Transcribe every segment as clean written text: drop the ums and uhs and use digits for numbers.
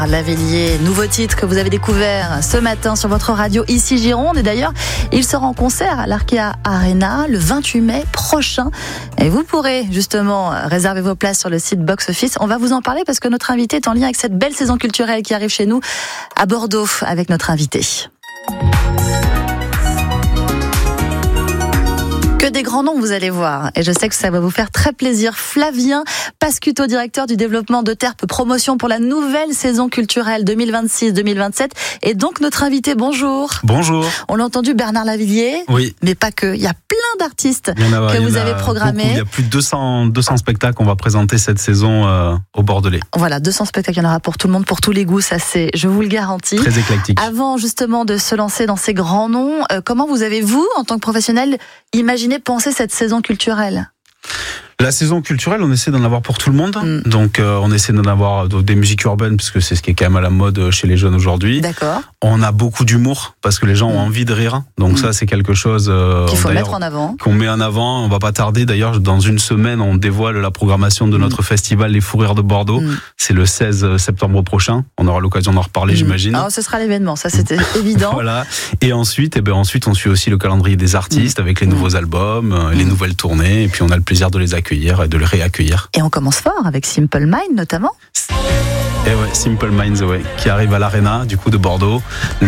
Lavilliers, nouveau titre que vous avez découvert ce matin sur votre radio ici Gironde. Et d'ailleurs, il sera en concert à l'Arkea Arena le 28 mai prochain. Et vous pourrez justement réserver vos places sur le site Box Office. On va vous en parler parce que notre invité est en lien avec cette belle saison culturelle qui arrive chez nous à Bordeaux avec notre invité. Que des grands noms vous allez voir, et je sais que ça va vous faire très plaisir. Flavien Pascuto, directeur du développement de Terpe Promotion pour la nouvelle saison culturelle 2026-2027, et donc notre invité. Bonjour. Bonjour. On l'a entendu, Bernard Lavilliers. Oui. Mais pas que, il y a plein d'artistes que vous avez programmés. Il y a plus de 200 spectacles qu'on va présenter cette saison au Bordelais. Voilà, 200 spectacles, il y en aura pour tout le monde, pour tous les goûts, ça c'est, je vous le garantis. Très éclectique. Avant justement de se lancer dans ces grands noms, comment vous avez, vous, en tant que professionnel, imaginé penser cette saison culturelle ? La saison culturelle, on essaie d'en avoir pour tout le monde. Donc, on essaie d'en avoir des musiques urbaines, parce que c'est ce qui est quand même à la mode chez les jeunes aujourd'hui. D'accord. On a beaucoup d'humour, parce que les gens ont envie de rire. Donc ça, c'est quelque chose qu'il faut mettre en avant. Qu'on met en avant. On va pas tarder. D'ailleurs, dans une semaine, on dévoile la programmation de notre festival Les Fous Rires de Bordeaux. C'est le 16 septembre prochain. On aura l'occasion d'en reparler, j'imagine. Alors, ce sera l'événement, ça c'était évident. Voilà. Et ensuite, on suit aussi le calendrier des artistes avec les nouveaux albums, les nouvelles tournées. Et puis, on a le plaisir de les accueillir et de les réaccueillir. Et on commence fort avec Simple Minds notamment. Et ouais, Simple Minds, qui arrive à l'Arena du coup de Bordeaux.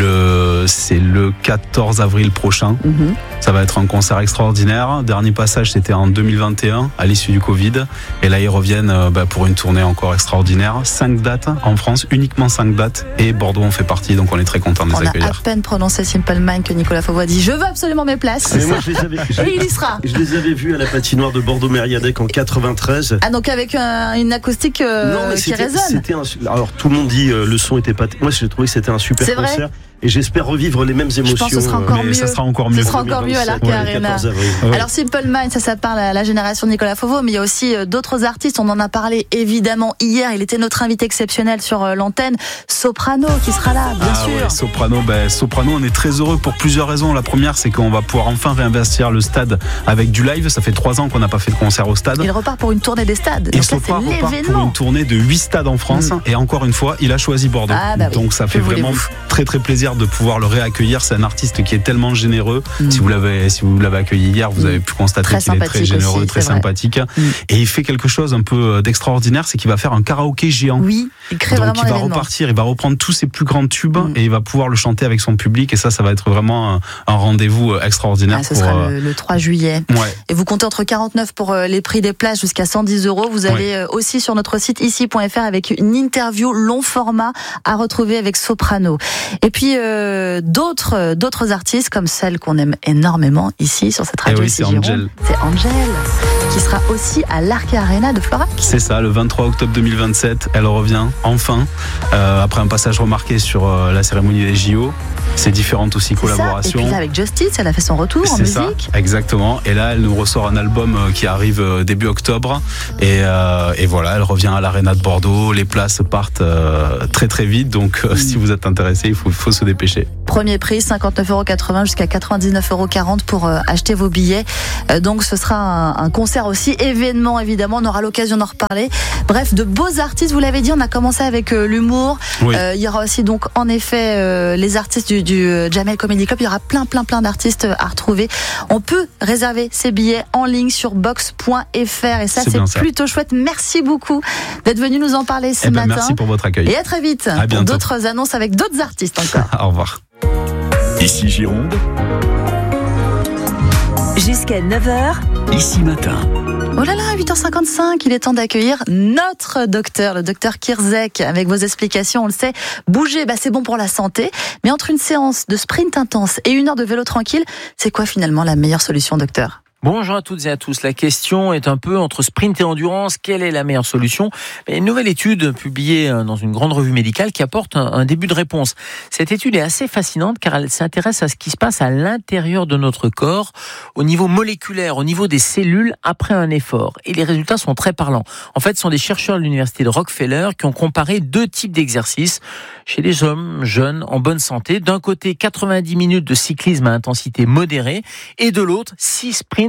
C'est le 14 avril prochain. Ça va être un concert extraordinaire. Dernier passage, c'était en 2021, à l'issue du Covid. Et là, ils reviennent pour une tournée encore extraordinaire. 5 dates en France, uniquement 5 dates. Et Bordeaux en fait partie, donc on est très content de les accueillir. On a à peine prononcé Simple Minds que Nicolas Fauvois dit « Je veux absolument mes places ». Mais moi, et il y sera. Je les avais vus à la patinoire de Bordeaux-Mériadec en 93. Ah, donc avec une acoustique qui résonne. Alors tout le monde dit le son était pas. Moi, j'ai trouvé que c'était un super concert. Et j'espère revivre les mêmes émotions. Je pense que ce sera encore mieux. Ça sera encore mieux. Ce sera encore mieux à l'Arkea Arena. Alors Simple Minds, ça parle à la génération de Nicolas Fauvois, mais il y a aussi d'autres artistes. On en a parlé évidemment hier. Il était notre invité exceptionnel sur l'antenne. Soprano qui sera là, bien sûr. Ouais, Soprano, on est très heureux pour plusieurs raisons. La première, c'est qu'on va pouvoir enfin réinvestir le stade avec du live. Ça fait 3 ans qu'on n'a pas fait de concert au stade. Il repart pour une tournée des stades. Et Sopra repart pour une tournée de 8 stades en France. Et encore une fois, il a choisi Bordeaux. Donc ça fait vraiment très très plaisir de pouvoir le réaccueillir. C'est un artiste qui est tellement généreux. Si vous l'avez accueilli hier, vous avez pu constater qu'il est très généreux, aussi, très sympathique. Et il fait quelque chose un peu d'extraordinaire, c'est qu'il va faire un karaoké géant. Oui, il crée donc vraiment il va repartir, il va reprendre tous ses plus grands tubes et il va pouvoir le chanter avec son public. Et ça va être vraiment un rendez-vous extraordinaire. Ce sera le 3 juillet. Ouais. Et vous comptez entre 49 pour les prix des places jusqu'à 110 €. Vous allez aussi sur notre site ici.fr avec une interview long format à retrouver avec Soprano. Et puis d'autres artistes comme celle qu'on aime énormément ici sur cette radio. C'est Angel. C'est Angel qui sera aussi à l'Arkea Arena de Florac. C'est ça, le 23 octobre 2027. Elle revient enfin après un passage remarqué sur la cérémonie des JO. C'est différentes aussi collaborations. Et puis là, avec Justice, elle a fait son retour en musique. C'est ça, exactement. Et là, elle nous ressort un album qui arrive début octobre. Et voilà, elle revient à l'Arena de Bordeaux. Les places partent très très vite. Donc si vous êtes intéressé, il faut se dépêcher. Premier prix, 59,80 € jusqu'à 99,40 € pour acheter vos billets. Donc ce sera un concert aussi, événement évidemment, on aura l'occasion d'en reparler. Bref, de beaux artistes, vous l'avez dit, on a commencé avec l'humour. Il y aura aussi donc en effet les artistes du Jamel Comedy Club. Il y aura plein d'artistes à retrouver. On peut réserver ses billets en ligne sur box.fr et ça c'est plutôt chouette. Merci beaucoup d'être venu nous en parler ce matin. Merci pour votre accueil. Et à très vite pour d'autres annonces avec d'autres artistes encore. Au revoir. Ici Gironde. Jusqu'à 9h. Ici matin. Oh là là, 8h55, il est temps d'accueillir notre docteur, le docteur Kirzek, avec vos explications. On le sait, bouger, c'est bon pour la santé. Mais entre une séance de sprint intense et 1 heure de vélo tranquille, c'est quoi finalement la meilleure solution, docteur ? Bonjour à toutes et à tous. La question est un peu entre sprint et endurance. Quelle est la meilleure solution ? Une nouvelle étude publiée dans une grande revue médicale qui apporte un début de réponse. Cette étude est assez fascinante car elle s'intéresse à ce qui se passe à l'intérieur de notre corps, au niveau moléculaire, au niveau des cellules après un effort. Et les résultats sont très parlants. En fait, ce sont des chercheurs de l'université de Rockefeller qui ont comparé 2 types d'exercices chez des hommes jeunes en bonne santé. D'un côté, 90 minutes de cyclisme à intensité modérée et de l'autre, 6 sprints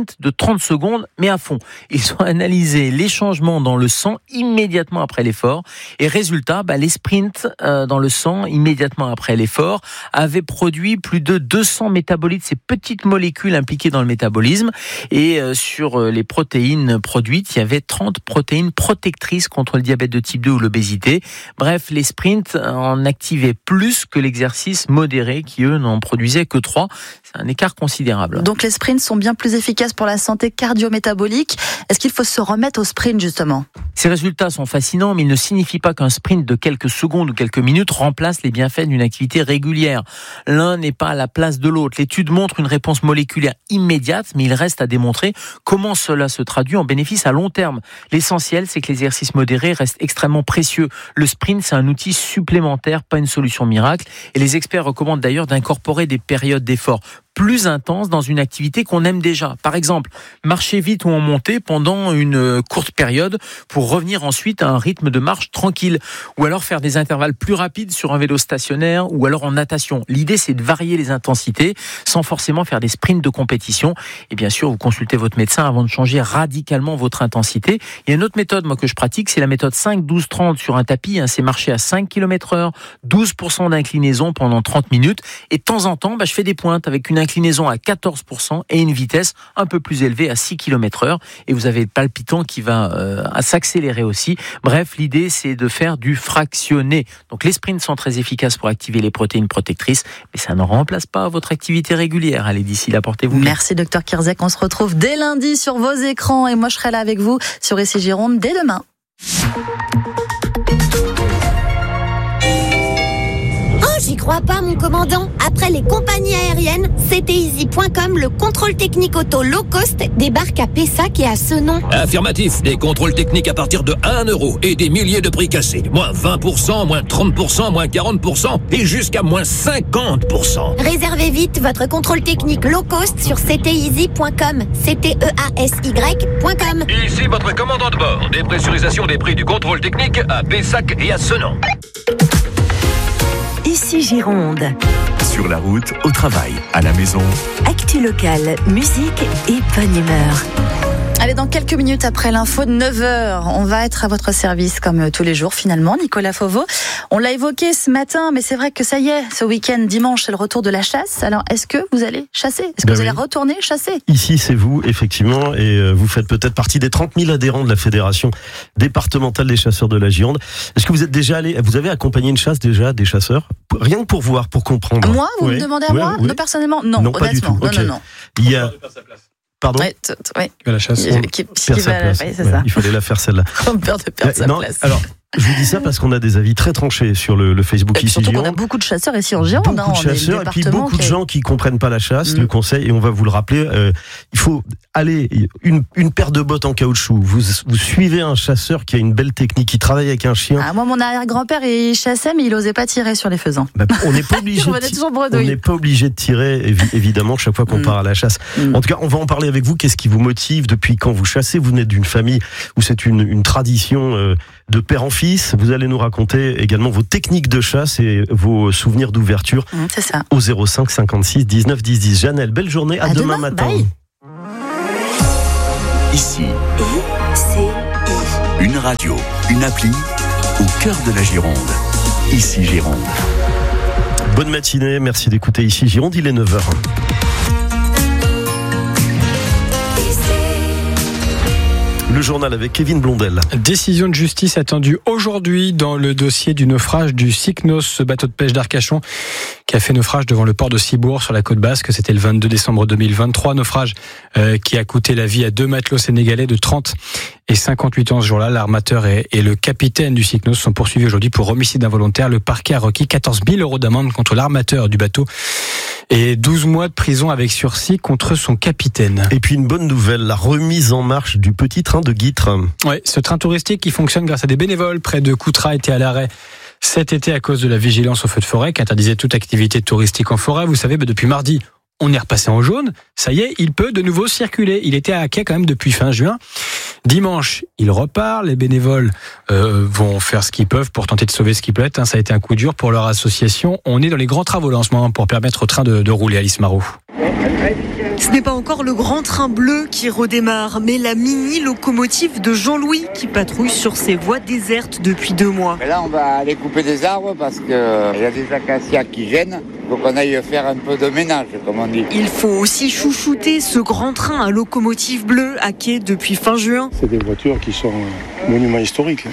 sprint de 30 secondes, mais à fond. Ils ont analysé les changements dans le sang immédiatement après l'effort. Et résultat, les sprints dans le sang immédiatement après l'effort avaient produit plus de 200 métabolites, ces petites molécules impliquées dans le métabolisme. Et sur les protéines produites, il y avait 30 protéines protectrices contre le diabète de type 2 ou l'obésité. Bref, les sprints en activaient plus que l'exercice modéré qui, eux, n'en produisaient que 3. C'est un écart considérable. Donc les sprints sont bien plus efficaces pour la santé cardio-métabolique. Est-ce qu'il faut se remettre au sprint, justement ? Ces résultats sont fascinants, mais ils ne signifient pas qu'un sprint de quelques secondes ou quelques minutes remplace les bienfaits d'une activité régulière. L'un n'est pas à la place de l'autre. L'étude montre une réponse moléculaire immédiate, mais il reste à démontrer comment cela se traduit en bénéfice à long terme. L'essentiel, c'est que l'exercice modéré reste extrêmement précieux. Le sprint, c'est un outil supplémentaire, pas une solution miracle. Et les experts recommandent d'ailleurs d'incorporer des périodes d'effort plus intenses dans une activité qu'on aime déjà. Par exemple, marcher vite ou en montée pendant une courte période pour revenir ensuite à un rythme de marche tranquille. Ou alors faire des intervalles plus rapides sur un vélo stationnaire ou alors en natation. L'idée, c'est de varier les intensités sans forcément faire des sprints de compétition. Et bien sûr, vous consultez votre médecin avant de changer radicalement votre intensité. Il y a une autre méthode, moi, que je pratique, c'est la méthode 5-12-30 sur un tapis. C'est marcher à 5 km/h, 12% d'inclinaison pendant 30 minutes. Et de temps en temps, je fais des pointes avec une inclinaison à 14% et une vitesse un peu plus élevée à 6 km/h. Et vous avez le palpitant qui va s'accélérer aussi. Bref, l'idée, c'est de faire du fractionné. Donc les sprints sont très efficaces pour activer les protéines protectrices, mais ça ne remplace pas votre activité régulière. Allez, d'ici là, portez-vous bien. Merci, Dr Kierzek. On se retrouve dès lundi sur vos écrans et moi, je serai là avec vous sur Ici Gironde dès demain. J'y crois pas, mon commandant. Après les compagnies aériennes, CTeasy.com, le contrôle technique auto low cost, débarque à Pessac et à Senon. Affirmatif, des contrôles techniques à partir de 1 € et des milliers de prix cassés. Moins 20%, moins 30%, moins 40% et jusqu'à moins 50%. Réservez vite votre contrôle technique low cost sur CTeasy.com. CTEASY.com. Ici votre commandant de bord. Dépressurisation des prix du contrôle technique à Pessac et à Senon. Ici Gironde. Sur la route, au travail, à la maison. Actu locale, musique et bonne humeur. Allez, dans quelques minutes après l'info de 9h, on va être à votre service comme tous les jours finalement, Nicolas Fauveau. On l'a évoqué ce matin, mais c'est vrai que ça y est, ce week-end, dimanche, c'est le retour de la chasse. Alors, est-ce que vous allez chasser ? Est-ce que vous allez retourner chasser ? Ici, c'est vous, effectivement, et vous faites peut-être partie des 30 000 adhérents de la Fédération départementale des chasseurs de la Gironde. Est-ce que vous êtes déjà allé, vous avez accompagné une chasse déjà des chasseurs ? Rien que pour voir, pour comprendre. Moi, vous me demandez à moi ? Non, personnellement, non, honnêtement. Pas du tout. Okay. Non. Il y a... Pardon ? Ouais. La chasse. C'est ça. Il fallait la faire celle-là. Peur de perdre sa place. Alors, je vous dis ça parce qu'on a des avis très tranchés sur le Facebook ici. Surtout qu'on a beaucoup de chasseurs ici en Gironde. Beaucoup de chasseurs et puis beaucoup de gens qui comprennent pas la chasse, le conseil, et on va vous le rappeler, il faut aller, une paire de bottes en caoutchouc, vous suivez un chasseur qui a une belle technique, qui travaille avec un chien. Moi, mon arrière-grand-père, il chassait, mais il osait pas tirer sur les faisans. On n'est pas obligé de tirer, évidemment, chaque fois qu'on part à la chasse. En tout cas, on va en parler avec vous. Qu'est-ce qui vous motive? Depuis quand vous chassez? Vous venez d'une famille où c'est une tradition de père en fils. Vous allez nous raconter également vos techniques de chasse et vos souvenirs d'ouverture. C'est ça. Au 05 56 19 10 10. Janelle, belle journée. À demain matin. Bye. Ici, une radio, une appli au cœur de la Gironde. Ici Gironde. Bonne matinée, merci d'écouter Ici Gironde, il est 9h. Le journal avec Kevin Blondel. Décision de justice attendue aujourd'hui dans le dossier du naufrage du Cycnos, ce bateau de pêche d'Arcachon qui a fait naufrage devant le port de Cibourg sur la côte basque. C'était le 22 décembre 2023. Naufrage qui a coûté la vie à 2 matelots sénégalais de 30 et 58 ans ce jour-là. L'armateur et le capitaine du Cycnos sont poursuivis aujourd'hui pour homicide involontaire. Le parquet a requis 14 000 € d'amende contre l'armateur du bateau et 12 mois de prison avec sursis contre son capitaine. Et puis une bonne nouvelle, la remise en marche du petit train de Guîtres. Oui, ce train touristique qui fonctionne grâce à des bénévoles près de Coutras était à l'arrêt cet été à cause de la vigilance au feu de forêt qui interdisait toute activité touristique en forêt. Vous savez, depuis mardi, on est repassé en jaune. Ça y est, il peut de nouveau circuler. Il était à quai quand même depuis fin juin. Dimanche, il repart. Les bénévoles vont faire ce qu'ils peuvent pour tenter de sauver ce qui peut être. Ça a été un coup dur pour leur association. On est dans les grands travaux là en ce moment pour permettre au train de rouler, Alice Marot. Ce n'est pas encore le grand train bleu qui redémarre, mais la mini-locomotive de Jean-Louis qui patrouille sur ces voies désertes depuis 2 mois. Et là, on va aller couper des arbres parce qu'il y a des acacias qui gênent. Il faut qu'on aille faire un peu de ménage, comme on dit. Il faut aussi chouchouter ce grand train à locomotive bleue à quai depuis fin juin. C'est des voitures qui sont monuments historiques.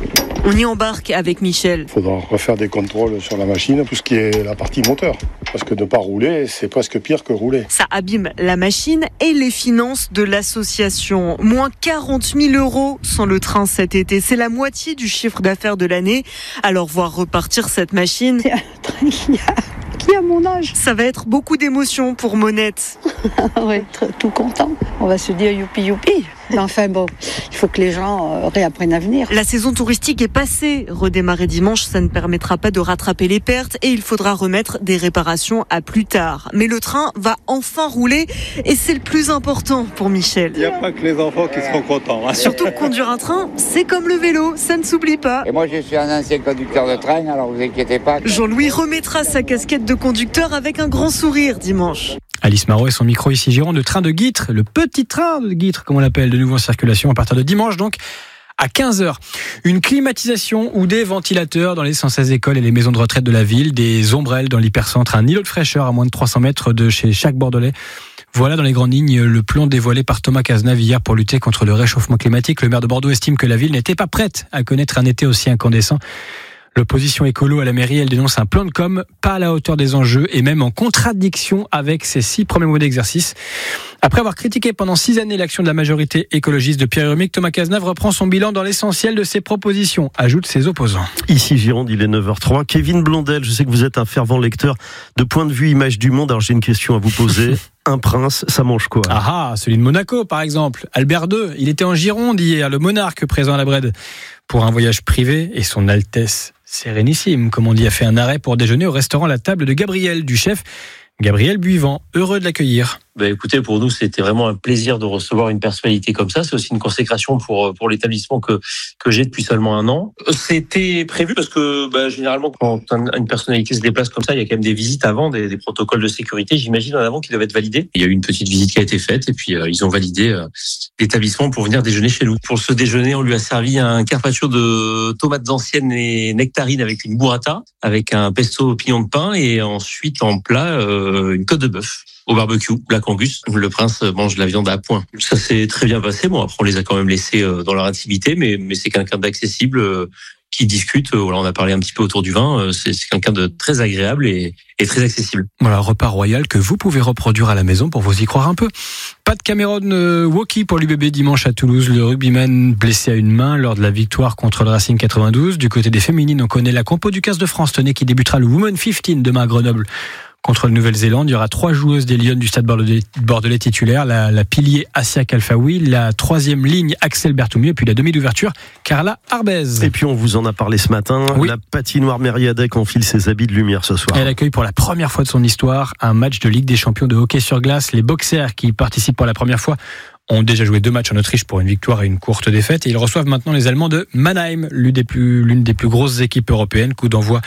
On y embarque avec Michel. Il faudra refaire des contrôles sur la machine, tout ce qui est la partie moteur. Parce que de ne pas rouler, c'est presque pire que rouler. Ça abîme la machine et les finances de l'association. Moins 40 000 € sans le train cet été. C'est la moitié du chiffre d'affaires de l'année. Alors voir repartir cette machine... C'est un train qui a mon âge. Ça va être beaucoup d'émotions pour Monette. Oui, tout content. On va se dire youpi youpi. Enfin bon, il faut que les gens réapprennent à venir. La saison touristique est passée. Redémarrer dimanche, ça ne permettra pas de rattraper les pertes et il faudra remettre des réparations à plus tard. Mais le train va enfin rouler et c'est le plus important pour Michel. Il n'y a pas que les enfants qui seront contents. Surtout que conduire un train, c'est comme le vélo, ça ne s'oublie pas. Et moi, je suis un ancien conducteur de train, alors vous inquiétez pas. Jean-Louis remettra sa casquette de conducteur avec un grand sourire dimanche. Alice Marot et son micro ici Gironde, le train de Guîtres, le petit train de Guîtres, comme on l'appelle, de nouveau en circulation à partir de dimanche, donc à 15h. Une climatisation ou des ventilateurs dans les 116 écoles et les maisons de retraite de la ville, des ombrelles dans l'hypercentre, un îlot de fraîcheur à moins de 300 mètres de chez chaque Bordelais. Voilà dans les grandes lignes le plan dévoilé par Thomas Cazenave hier pour lutter contre le réchauffement climatique. Le maire de Bordeaux estime que la ville n'était pas prête à connaître un été aussi incandescent. L'opposition écolo à la mairie, elle dénonce un plan de com pas à la hauteur des enjeux et même en contradiction avec ses 6 premiers mois d'exercice. Après avoir critiqué pendant 6 années l'action de la majorité écologiste de Pierre Urmic, Thomas Cazenave reprend son bilan dans l'essentiel de ses propositions, ajoute ses opposants. Ici Gironde, il est 9h03. Kevin Blondel, je sais que vous êtes un fervent lecteur de Point de vue Image du Monde. Alors j'ai une question à vous poser. Un prince, ça mange quoi? Ah, celui de Monaco par exemple. Albert II, il était en Gironde hier, le monarque présent à la Brède pour un voyage privé et son Altesse Sérénissime, comme on dit, a fait un arrêt pour déjeuner au restaurant La Table de Gabriel, du chef Gabriel Buivant. Heureux de l'accueillir. Écoutez, pour nous, c'était vraiment un plaisir de recevoir une personnalité comme ça. C'est aussi une consécration pour l'établissement que j'ai depuis seulement 1 an. C'était prévu parce que généralement, quand une personnalité se déplace comme ça, il y a quand même des visites avant, des protocoles de sécurité, j'imagine, en avant qui doivent être validés. Il y a eu une petite visite qui a été faite et puis ils ont validé l'établissement pour venir déjeuner chez nous. Pour ce déjeuner, on lui a servi un carpaccio de tomates anciennes et nectarines avec une burrata, avec un pesto au pignon de pain et ensuite en plat, une côte de bœuf. Au barbecue, Black Angus. Le prince mange de la viande à point. Ça s'est très bien passé. Bon, après, on les a quand même laissés dans leur intimité, mais c'est quelqu'un d'accessible qui discute. Voilà, on a parlé un petit peu autour du vin. C'est quelqu'un de très agréable et très accessible. Voilà, repas royal que vous pouvez reproduire à la maison pour vous y croire un peu. Pas de Cameron Woki pour l'UBB dimanche à Toulouse. Le rugbyman blessé à une main lors de la victoire contre le Racing 92. Du côté des féminines, on connaît la compo du 15 de France, tenez, qui débutera le Women 15 demain à Grenoble. Contre la Nouvelle-Zélande, il y aura 3 joueuses des Lions du Stade Bordelais titulaires, la pilier Assia Kalfaoui, la 3e ligne Axel Berthoumier, et puis la demi d'ouverture Carla Arbez. Et puis on vous en a parlé ce matin, oui. La patinoire Mériadec enfile ses habits de lumière ce soir. Elle accueille pour la première fois de son histoire un match de Ligue des Champions de hockey sur glace. Les boxers qui participent pour la première fois ont déjà joué 2 matchs en Autriche pour une victoire et une courte défaite. Et ils reçoivent maintenant les Allemands de Mannheim, l'une des plus grosses équipes européennes. Coup d'envoi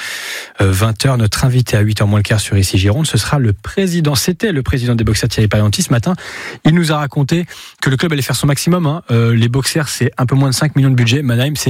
20h. Notre invité à 8h moins le quart sur Ici Gironde, c'était le président des boxers Thierry Parianti ce matin. Il nous a raconté que le club allait faire son maximum. Les boxers, c'est un peu moins de 5 millions de budget. Mannheim, c'est